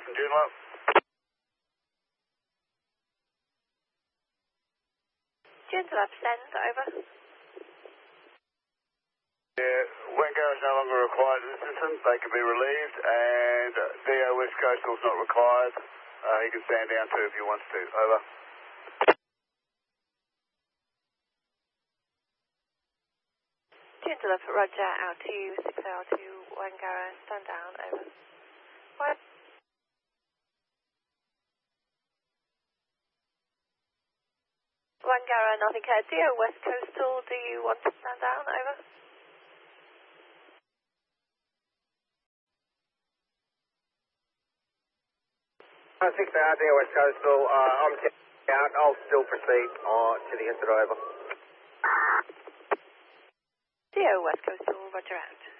from Joondalup. Joondalup, send, over. Yeah, Wangara is no longer required in this instance. They can be relieved, and DO West Coastal is not required. He can stand down too if he wants to. Over. Joondalup, roger, L2, 6L2, Wangara, stand down, over. What? Wangara, nothing care. DO West Coastal, do you want to stand down, over? I think they are DO West Coastal. I'm out. I'll still proceed to the incident, over. DO West Coastal, roger out.